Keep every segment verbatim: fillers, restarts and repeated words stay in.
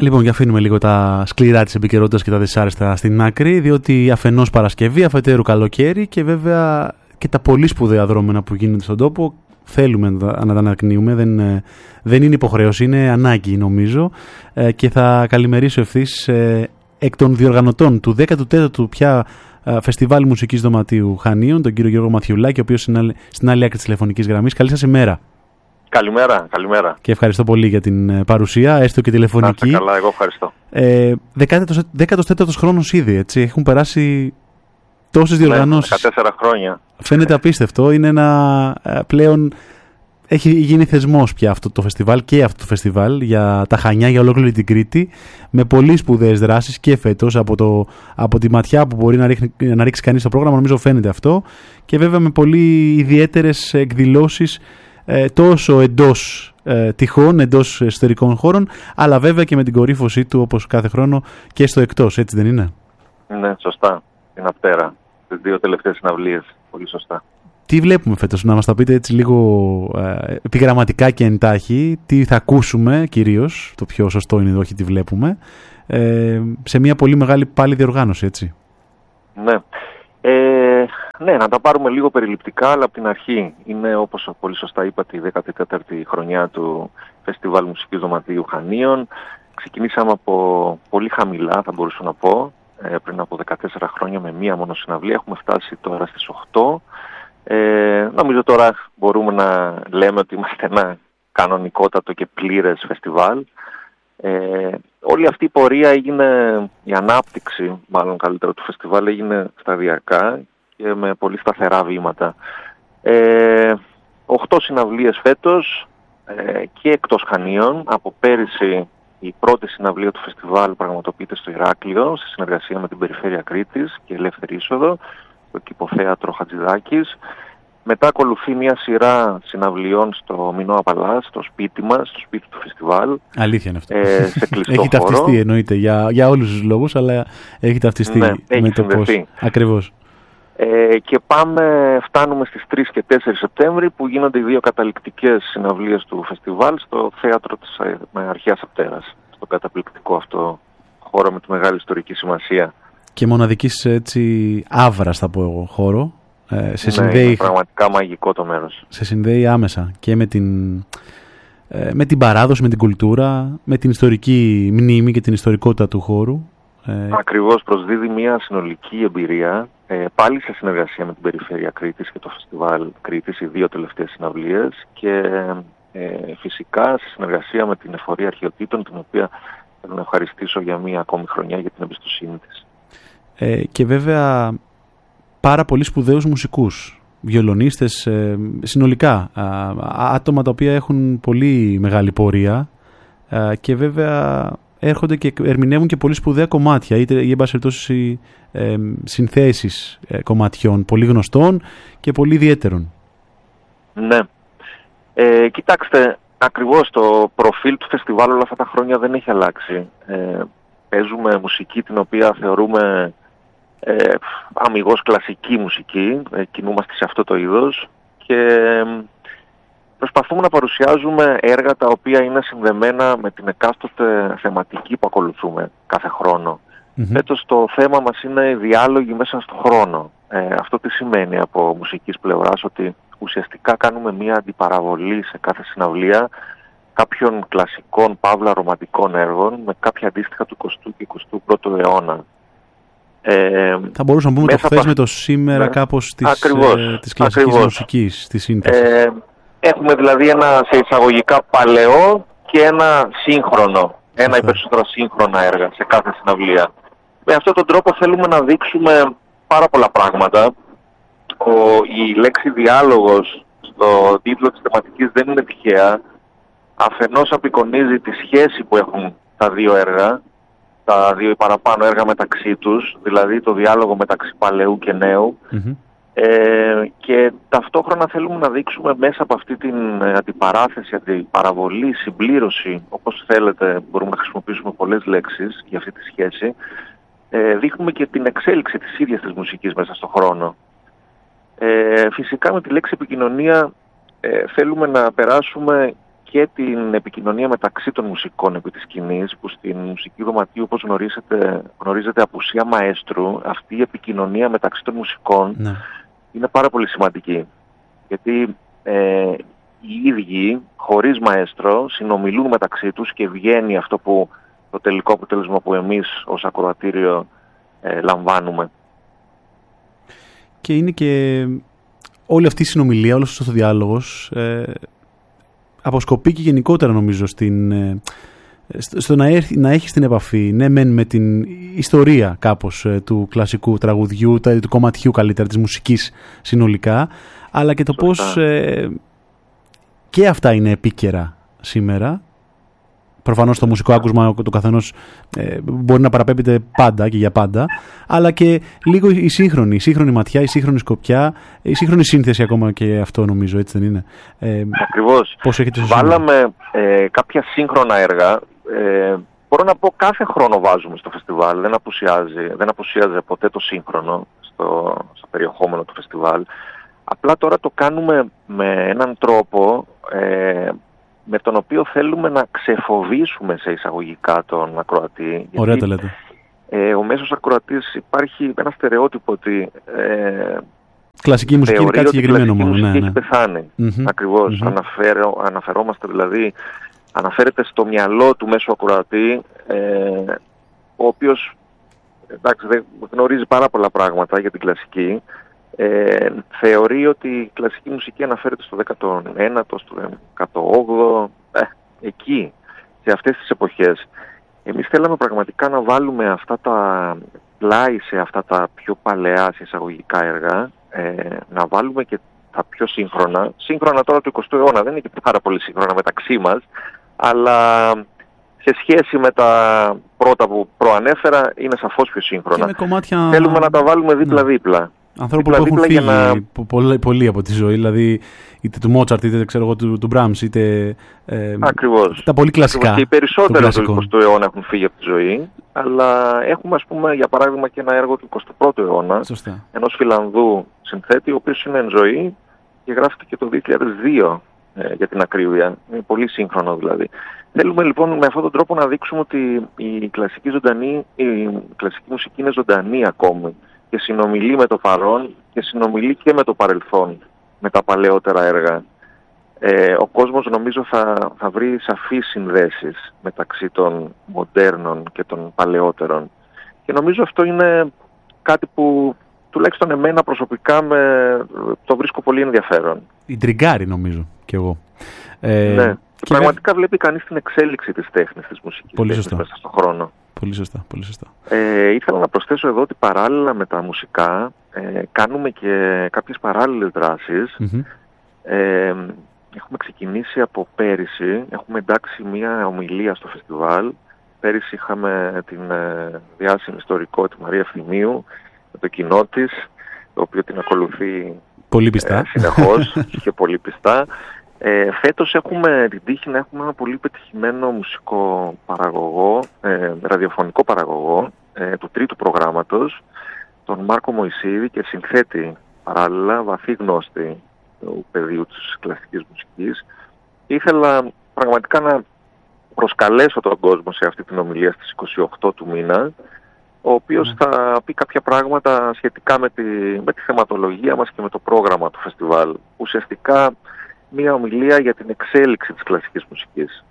Λοιπόν, και αφήνουμε λίγο τα σκληρά της επικαιρότητας και τα δυσάρεστα στην άκρη, διότι αφενός Παρασκευή, αφετέρου καλοκαίρι και βέβαια και τα πολύ σπουδαία δρόμενα που γίνονται στον τόπο θέλουμε να τα, να τα ανακοινούμε, δεν, δεν είναι υποχρέωση, είναι ανάγκη νομίζω, ε, και θα καλημερίσω ευθύς ε, εκ των διοργανωτών του δέκατου τέταρτου πια ε, Φεστιβάλ Μουσικής Δωματίου Χανίων, τον κύριο Γιώργο Μαθιουλάκη, ο οποίος είναι στην άλλη άκρη της τηλεφωνικής γραμμής. Καλή σας ημέρα. Καλημέρα, καλημέρα. Και ευχαριστώ πολύ για την παρουσία, έστω και τηλεφωνική. Να είστε καλά, εγώ ευχαριστώ. Ε, δέκατος τέταρτος χρόνος ήδη, έτσι. Έχουν περάσει τόσες διοργανώσεις. Ναι, δεκατέσσερα χρόνια. Φαίνεται απίστευτο. Είναι ένα πλέον... Έχει γίνει θεσμός πια αυτό το φεστιβάλ και αυτό το φεστιβάλ για τα Χανιά, για ολόκληρη την Κρήτη, με πολύ σπουδαίες δράσεις και φέτος από, το, από τη ματιά που μπορεί να, ρίχνει, να ρίξει κανείς το πρόγραμμα, νομίζω φαίνεται αυτό. Και βέβαια με πολύ ιδιαίτερες εκδηλώσεις ε, τόσο εντός ε, τυχών, εντός εσωτερικών χώρων, αλλά βέβαια και με την κορύφωσή του όπως κάθε χρόνο και στο εκτός, έτσι δεν είναι? Ναι, σωστά. Είναι απτέρα. Τις δύο τελευταίες συναυλίες. Πολύ σωστά. Τι βλέπουμε φέτος, να μας τα πείτε έτσι λίγο ε, επιγραμματικά και εντάχει, τι θα ακούσουμε κυρίως, το πιο σωστό είναι όχι τι βλέπουμε, ε, σε μια πολύ μεγάλη πάλι διοργάνωση, έτσι. Ναι. Ε, ναι, να τα πάρουμε λίγο περιληπτικά, αλλά από την αρχή. Είναι, όπως πολύ σωστά είπατε, η δέκατη τέταρτη χρονιά του Φεστιβάλ Μουσικής Δωματίου Χανίων. Ξεκινήσαμε από πολύ χαμηλά, θα μπορούσα να πω, ε, πριν από δεκατέσσερα χρόνια με μία μόνο συναυλία. Έχουμε φτάσει τώρα στις οκτώ. Ε, νομίζω τώρα μπορούμε να λέμε ότι είμαστε ένα κανονικότατο και πλήρες φεστιβάλ. Ε, όλη αυτή η πορεία έγινε, η ανάπτυξη μάλλον καλύτερα του φεστιβάλ έγινε σταδιακά και με πολύ σταθερά βήματα. Ε, οχτώ συναυλίες φέτος ε, και εκτός Χανίων. Από πέρυσι η πρώτη συναυλία του φεστιβάλ πραγματοποιείται στο Ηράκλειο σε συνεργασία με την Περιφέρεια Κρήτης και Ελεύθερη Είσοδο, το Κηποθέατρο Χατζηδάκης. Μετά ακολουθεί μια σειρά συναυλιών στο Μινώα Παλάς, στο σπίτι μας, στο σπίτι του φεστιβάλ. Αλήθεια είναι αυτό. Ε, σε κλειστό έχει χώρο. ταυτιστεί εννοείται για, για όλους τους λόγους, αλλά έχει ταυτιστεί ναι, με έχει το πώς. Ακριβώς. Ε, και πάμε, φτάνουμε στις τρεις και τέσσερις Σεπτέμβρη που γίνονται οι δύο καταληκτικές συναυλίες του φεστιβάλ στο θέατρο της Αρχαίας Απτέρας, στο καταπληκτικό αυτό χώρο με τη μεγάλη ιστορική σημασία. Και μοναδικής έτσι άβρας θα πω εγώ χώρο. Ε, σε ναι, συνδέει, είναι πραγματικά μαγικό το μέρος. Σε συνδέει άμεσα και με την, ε, με την παράδοση, με την κουλτούρα, με την ιστορική μνήμη και την ιστορικότητα του χώρου. Ε, Ακριβώς, προσδίδει μια συνολική εμπειρία, ε, πάλι σε συνεργασία με την Περιφέρεια Κρήτης και το Φεστιβάλ Κρήτης, οι δύο τελευταίες συναυλίες, και ε, φυσικά σε συνεργασία με την Εφορία Αρχαιοτήτων, την οποία θέλω να ευχαριστήσω για μια ακόμη χρονιά για την εμπιστοσύνη της. Ε, και βέβαια πάρα πολύ σπουδαίους μουσικούς, βιολονίστες, ε, συνολικά, α, άτομα τα οποία έχουν πολύ μεγάλη πορεία α, και βέβαια έρχονται και ερμηνεύουν και πολύ σπουδαία κομμάτια, είτε ή εν πάση περιπτώσει ε, συνθέσεις ε, κομματιών πολύ γνωστών και πολύ ιδιαίτερων. Ναι. Ε, κοιτάξτε, ακριβώς το προφίλ του φεστιβάλ όλα αυτά τα χρόνια δεν έχει αλλάξει. Ε, παίζουμε μουσική την οποία θεωρούμε Ε, αμιγώς κλασική μουσική, ε, κινούμαστε σε αυτό το είδος και ε, προσπαθούμε να παρουσιάζουμε έργα τα οποία είναι συνδεμένα με την εκάστοτε θεματική που ακολουθούμε κάθε χρόνο. Mm-hmm. Φέτος το θέμα μας είναι οι διάλογοι μέσα στον χρόνο. Ε, αυτό τι σημαίνει από μουσικής πλευράς? Ότι ουσιαστικά κάνουμε μία αντιπαραβολή σε κάθε συναυλία κάποιων κλασικών παύλα ρομαντικών έργων με κάποια αντίστοιχα του εικοστού και εικοστού πρώτου αιώνα. Ε, θα μπορούσαμε να πούμε το χθες με το σήμερα, ναι, κάπως της, ακριβώς, ε, της κλασικής ακριβώς. μουσικής, της σύνθεσης. Ε, έχουμε δηλαδή ένα σε εισαγωγικά παλαιό και ένα σύγχρονο, ένα ή περισσότερα σύγχρονα έργα σε κάθε συναυλία. Με αυτόν τον τρόπο θέλουμε να δείξουμε πάρα πολλά πράγματα. Ο, η λέξη διάλογος στο τίτλο της θεματικής δεν είναι τυχαία. Αφενός απεικονίζει τη σχέση που έχουν τα δύο έργα, τα δύο ή παραπάνω έργα μεταξύ τους, δηλαδή το διάλογο μεταξύ παλαιού και νέου. Mm-hmm. Ε, και ταυτόχρονα θέλουμε να δείξουμε μέσα από αυτή την αντιπαράθεση, αντιπαραβολή, συμπλήρωση, όπως θέλετε, μπορούμε να χρησιμοποιήσουμε πολλές λέξεις για αυτή τη σχέση, ε, δείχνουμε και την εξέλιξη της ίδιας της μουσικής μέσα στον χρόνο. Ε, φυσικά με τη λέξη επικοινωνία ε, θέλουμε να περάσουμε και την επικοινωνία μεταξύ των μουσικών επί της σκηνής, που στην μουσική δωματίου, όπως γνωρίζετε, γνωρίζετε απουσία μαέστρου, αυτή η επικοινωνία μεταξύ των μουσικών ναι. είναι πάρα πολύ σημαντική. Γιατί ε, οι ίδιοι, χωρίς μαέστρο, συνομιλούν μεταξύ τους και βγαίνει αυτό που το τελικό αποτέλεσμα που εμείς ως ακροατήριο ε, λαμβάνουμε. Και είναι και όλη αυτή η συνομιλία, όλος αυτός ο διάλογος ε, αποσκοπεί και γενικότερα νομίζω στην, ε, στο να, έρθει, να έχεις την επαφή, ναι μεν με την ιστορία κάπως ε, του κλασικού τραγουδιού, του κομματιού καλύτερα, της μουσικής συνολικά, αλλά και το Σωστά. πώς ε, και αυτά είναι επίκαιρα σήμερα. Προφανώς το μουσικό άκουσμα του καθενός ε, μπορεί να παραπέμπεται πάντα και για πάντα, αλλά και λίγο η σύγχρονη, η σύγχρονη ματιά, η σύγχρονη σκοπιά, η σύγχρονη σύνθεση ακόμα και αυτό νομίζω, έτσι δεν είναι? Ε, Ακριβώς. Πώς έχετε Βάλαμε ε, κάποια σύγχρονα έργα. Ε, μπορώ να πω κάθε χρόνο βάζουμε στο φεστιβάλ, δεν απουσιάζει, δεν απουσιάζει ποτέ το σύγχρονο στο, στο περιεχόμενο του φεστιβάλ. Απλά τώρα το κάνουμε με έναν τρόπο ε, με τον οποίο θέλουμε να ξεφοβήσουμε σε εισαγωγικά τον ακροατή. Ωραία τα λέτε. Ε, ο μέσος ακροατής υπάρχει ένα στερεότυπο ότι ε, κλασική μουσική είναι κάτι συγκεκριμένο μόνο. Η μουσική ναι, ναι. έχει πεθάνει. Mm-hmm. Ακριβώς. Mm-hmm. Αναφέρω, αναφερόμαστε δηλαδή, αναφέρεται στο μυαλό του μέσου ακροατή, ε, ο οποίος εντάξει, δεν γνωρίζει πάρα πολλά πράγματα για την κλασική. Ε, θεωρεί ότι η κλασική μουσική αναφέρεται στο δέκατο ένατο, στο δέκατο όγδοο, ε, εκεί, σε αυτές τις εποχές. Εμείς θέλαμε πραγματικά να βάλουμε αυτά τα πλάι σε αυτά τα πιο παλαιά εισαγωγικά έργα, ε, να βάλουμε και τα πιο σύγχρονα. Σύγχρονα τώρα του εικοστού αιώνα, δεν είναι και πάρα πολύ σύγχρονα μεταξύ μας, αλλά σε σχέση με τα πρώτα που προανέφερα είναι σαφώς πιο σύγχρονα. Κομμάτια... Θέλουμε να τα βάλουμε δίπλα-δίπλα. Ανθρώπου που έχουν φύγει να... πολύ, πολύ από τη ζωή, δηλαδή είτε του Μότσαρτ, είτε ξέρω εγώ, του, του Μπράμς, είτε ε, Ακριβώς. τα πολύ κλασικά. Ακριβώς. Και οι περισσότεροι του εικοστού αιώνα έχουν φύγει από τη ζωή, αλλά έχουμε ας πούμε για παράδειγμα και ένα έργο του εικοστού πρώτου αιώνα, Σωστά. ενός Φιλανδού συνθέτη, ο οποίος είναι εν ζωή και γράφτηκε και το δύο χιλιάδες δύο ε, για την ακρίβεια, είναι πολύ σύγχρονο δηλαδή. Θέλουμε λοιπόν με αυτόν τον τρόπο να δείξουμε ότι η κλασική, ζωντανή, η κλασική μουσική είναι ζωντανή ακόμη και συνομιλεί με το παρόν και συνομιλεί και με το παρελθόν, με τα παλαιότερα έργα. Ε, ο κόσμος νομίζω θα, θα βρει σαφείς συνδέσεις μεταξύ των μοντέρνων και των παλαιότερων. Και νομίζω αυτό είναι κάτι που τουλάχιστον εμένα προσωπικά με, το βρίσκω πολύ ενδιαφέρον. Η τριγκάρι νομίζω κι εγώ. Ε, ναι. Και πραγματικά βλέπει κανείς την εξέλιξη της τέχνης, της μουσικής πολύ τέχνης σωστά. μέσα στον χρόνο. Πολύ σωστά, πολύ σωστά. Ε, ήθελα να προσθέσω εδώ ότι παράλληλα με τα μουσικά ε, κάνουμε και κάποιες παράλληλες δράσεις. Mm-hmm. Ε, έχουμε ξεκινήσει από πέρυσι, έχουμε εντάξει μια ομιλία στο φεστιβάλ. Πέρυσι είχαμε την ε, διάσημη ιστορικό τη Μαρία Ευθυμίου με το κοινό της, το οποίο την ακολουθεί πολύ πιστά. Ε, συνεχώς και πολύ πιστά. Ε, φέτος έχουμε την τύχη να έχουμε ένα πολύ πετυχημένο μουσικό παραγωγό, ε, ραδιοφωνικό παραγωγό ε, του τρίτου προγράμματος, τον Μάρκο Μωυσίδη, και συνθέτη παράλληλα βαθύ γνώστη του πεδίου της κλασικής μουσικής. Ήθελα πραγματικά να προσκαλέσω τον κόσμο σε αυτή την ομιλία στις είκοσι οκτώ του μήνα, ο οποίος mm. θα πει κάποια πράγματα σχετικά με τη, με τη θεματολογία μας και με το πρόγραμμα του φεστιβάλ. Ουσιαστικά μια ομιλία για την εξέλιξη της κλασικής μουσικής.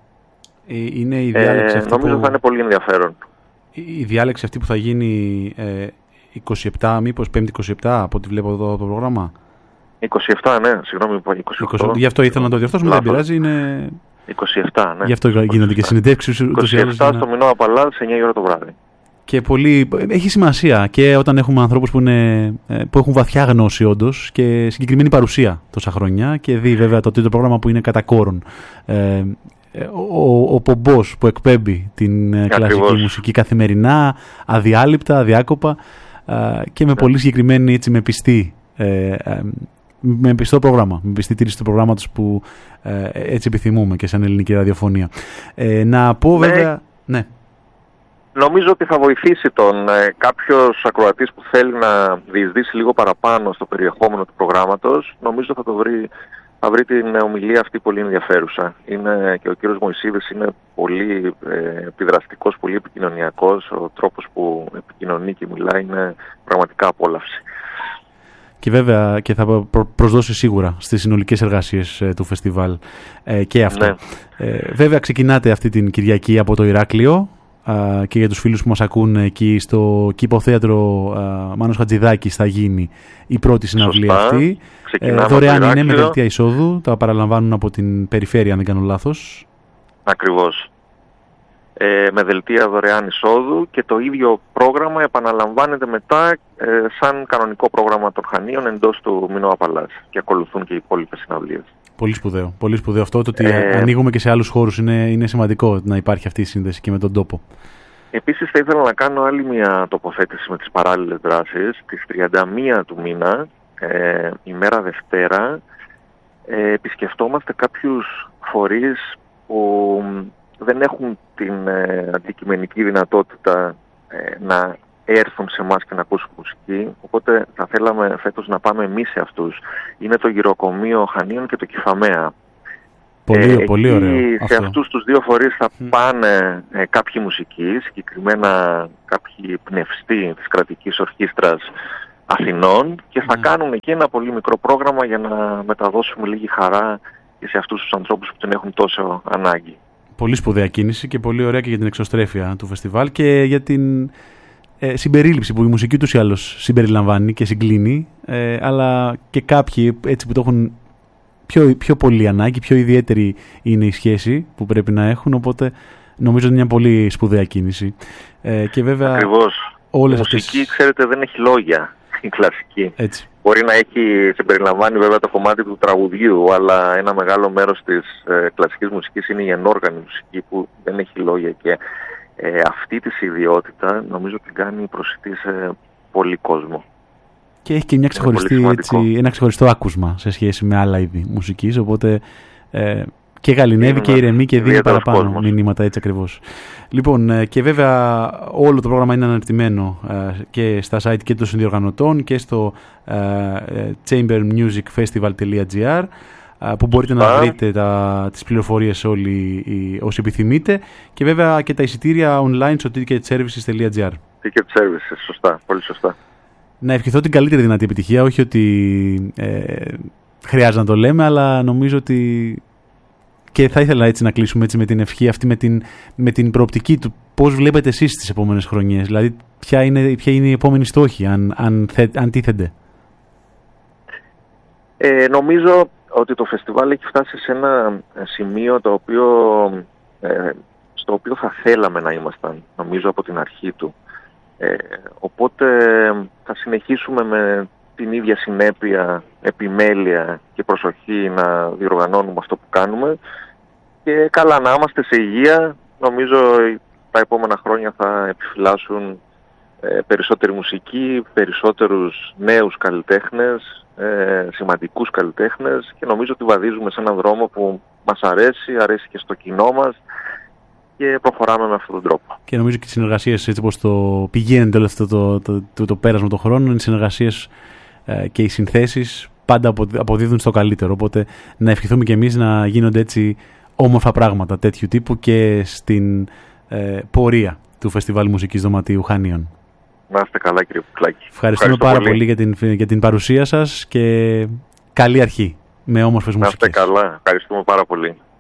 Είναι η διάλεξη ε, αυτή νομίζω που... θα είναι πολύ ενδιαφέρον. Η διάλεξη αυτή που θα γίνει ε, είκοσι επτά, μήπως πέμπτη είκοσι επτά, από ό,τι βλέπω εδώ το πρόγραμμα. είκοσι επτά, ναι, συγγνώμη, είκοσι οκτώ. είκοσι, γι' αυτό ήθελα να το διορθώσουμε, δεν πειράζει, είναι... είκοσι επτά, ναι. Γι' αυτό γίνονται και συνεντεύξεις. είκοσι επτά στο Μινό Απαλά, σε εννιά η ώρα το βράδυ. Και πολύ, έχει σημασία και όταν έχουμε ανθρώπους που, είναι, που έχουν βαθιά γνώση όντως και συγκεκριμένη παρουσία τόσα χρόνια, και δει βέβαια το τρίτο πρόγραμμα που είναι κατά κόρον. Ε, ο, ο Πομπός που εκπέμπει την Ακριβώς. κλασική μουσική καθημερινά, αδιάλειπτα, αδιάκοπα και με yeah. πολύ συγκεκριμένη, έτσι, με πιστή, ε, με πιστό πρόγραμμα, με πιστή τήρηση του προγράμματος που ε, έτσι επιθυμούμε και σαν ελληνική ραδιοφωνία. Ε, να πω βέβαια... Ναι. ναι. Νομίζω ότι θα βοηθήσει τον ε, κάποιος ακροατής που θέλει να διεισδύσει λίγο παραπάνω στο περιεχόμενο του προγράμματος. Νομίζω θα το βρει θα βρει την ομιλία αυτή πολύ ενδιαφέρουσα. Είναι, και ο κύριος Μωυσίδης είναι πολύ ε, επιδραστικός, πολύ επικοινωνιακός. Ο τρόπος που επικοινωνεί και μιλάει είναι πραγματικά απόλαυση. Και βέβαια και θα προσδώσει σίγουρα στις συνολικές εργασίες ε, του φεστιβάλ ε, και αυτό. Ναι. Ε, βέβαια ξεκινάτε αυτή την Κυριακή από το Ηράκλειο ε, και για τους φίλους που μας ακούν εκεί στο Κήπο-Θέατρο ε, Μάνος Χατζηδάκης θα γίνει η πρώτη συναυλία αυτή. Ε, δωρεάν είναι με δελτία εισόδου, τα παραλαμβάνουν από την περιφέρεια αν δεν κάνω λάθος. Ακριβώς. Ε, με δελτία δωρεάν εισόδου και το ίδιο πρόγραμμα επαναλαμβάνεται μετά ε, σαν κανονικό πρόγραμμα των Χανίων εντός του Μινώα Παλάς και ακολουθούν και οι υπόλοιπες συναυλίες. Πολύ σπουδαίο. Πολύ σπουδαίο αυτό το ότι ε, ανοίγουμε και σε άλλους χώρους. Είναι, είναι σημαντικό να υπάρχει αυτή η σύνδεση και με τον τόπο. Επίσης θα ήθελα να κάνω άλλη μια τοποθέτηση με τις παράλληλες δράσεις. Τις τριάντα μία του μήνα, ε, ημέρα Δευτέρα, ε, επισκεφτόμαστε κάποιους φορείς που δεν έχουν την ε, αντικειμενική δυνατότητα ε, να έρθουν σε εμάς και να ακούσουν μουσική, οπότε θα θέλαμε φέτος να πάμε εμείς σε αυτούς. Είναι το Γυροκομείο Χανίων και το Κηφαμαία. Πολύ, ε, πολύ ωραίο. Σε αυτό. αυτούς τους δύο φορείς θα mm. πάνε ε, κάποιοι μουσικοί, συγκεκριμένα κάποιοι πνευστοί της κρατικής ορχήστρας Αθηνών και θα mm. κάνουν εκεί ένα πολύ μικρό πρόγραμμα για να μεταδώσουμε λίγη χαρά και σε αυτούς τους ανθρώπους που την έχουν τόσο ανάγκη. Πολύ σπουδαία κίνηση και πολύ ωραία και για την εξωστρέφεια του φεστιβάλ και για την ε, συμπερίληψη που η μουσική τους ή άλλως συμπεριλαμβάνει και συγκλίνει, ε, αλλά και κάποιοι έτσι που το έχουν πιο, πιο πολύ ανάγκη, πιο ιδιαίτερη είναι η σχέση που πρέπει να έχουν, οπότε νομίζω ότι είναι μια πολύ σπουδαία κίνηση. Ε, και βέβαια ακριβώς. Όλες η μουσική, αυτές... ξέρετε, δεν έχει λόγια, η κλασική. Έτσι. Μπορεί να έχει συμπεριλαμβάνει βέβαια το κομμάτι του τραγουδιού, αλλά ένα μεγάλο μέρος της ε, κλασικής μουσικής είναι η ενόργανη μουσική που δεν έχει λόγια και ε, αυτή της ιδιότητα νομίζω την κάνει προσιτή σε πολύ κόσμο. Και έχει και μια ξεχωριστή, έτσι, ένα ξεχωριστό άκουσμα σε σχέση με άλλα είδη μουσικής, οπότε ε, και γαληνεύει είναι και ηρεμεί και δίνει παραπάνω κόσμος. Μηνύματα, έτσι ακριβώς. Λοιπόν, και βέβαια όλο το πρόγραμμα είναι αναρτημένο ε, και στα site και των συνδιοργανωτών και στο ε, chamber music festival τελεία gr ε, που μπορείτε να βρείτε τα, τις πληροφορίες όλοι οι, όσοι επιθυμείτε και βέβαια και τα εισιτήρια online στο ticket services τελεία gr. Ticket services, σωστά, πολύ σωστά. Να ευχηθώ την καλύτερη δυνατή επιτυχία, όχι ότι ε, χρειάζεται να το λέμε, αλλά νομίζω ότι και θα ήθελα έτσι να κλείσουμε έτσι με την ευχή αυτή, με την, με την προοπτική του πώς βλέπετε εσείς τις επόμενες χρονιές, δηλαδή ποια είναι, ποια είναι η επόμενη στόχη, αν, αν, αν τίθενται. Ε, νομίζω ότι το φεστιβάλ έχει φτάσει σε ένα σημείο το οποίο, ε, στο οποίο θα θέλαμε να ήμασταν, νομίζω από την αρχή του. Ε, οπότε θα συνεχίσουμε με την ίδια συνέπεια, επιμέλεια και προσοχή να διοργανώνουμε αυτό που κάνουμε και καλά να είμαστε σε υγεία. Νομίζω τα επόμενα χρόνια θα επιφυλάσσουν ε, περισσότερη μουσική, περισσότερους νέους καλλιτέχνες, ε, σημαντικούς καλλιτέχνες και νομίζω ότι βαδίζουμε σε έναν δρόμο που μας αρέσει, αρέσει και στο κοινό μας και προχωράμε με αυτόν τον τρόπο. Και νομίζω και οι συνεργασίες, έτσι όπως το πηγαίνεται όλο αυτό το, το, το, το, το πέρασμα των χρόνων, οι συνεργασίες ε, και οι συνθέσεις πάντα αποδίδουν στο καλύτερο. Οπότε να ευχηθούμε και εμείς να γίνονται έτσι όμορφα πράγματα τέτοιου τύπου και στην ε, πορεία του Φεστιβάλ Μουσικής Δωματίου Χανίων. Να είστε καλά, κύριε Κουκλάκη. Ευχαριστούμε πάρα πολύ, πολύ για, την, για την παρουσία σας και καλή αρχή με όμορφες μουσικές. Να είστε καλά. Ευχαριστούμε πάρα πολύ.